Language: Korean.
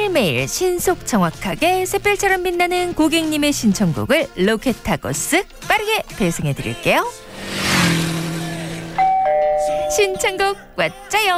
매일매일 신속 정확하게 샛별처럼 빛나는 고객님의 신청곡을 로켓하고 쓱 빠르게 배송해드릴게요. 신청곡 왔자요.